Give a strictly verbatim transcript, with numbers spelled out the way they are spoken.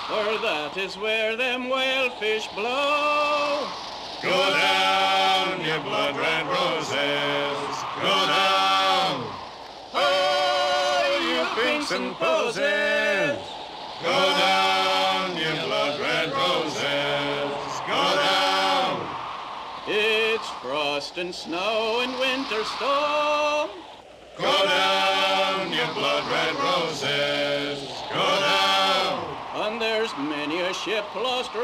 for that is where them whalefish blow. Go down, you blood-red roses, go down. Oh, you pinks and posies, go down, you blood-red roses, go down. It's frost and snow and winter storm. Go down, you blood-red roses, go down. And there's many a ship lost